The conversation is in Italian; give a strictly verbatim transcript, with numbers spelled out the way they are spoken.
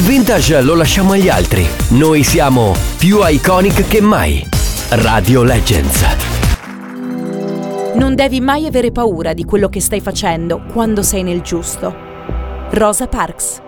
vintage lo lasciamo agli altri. Noi siamo più iconic che mai. Radio Legends. Non devi mai avere paura di quello che stai facendo quando sei nel giusto. Rosa Parks.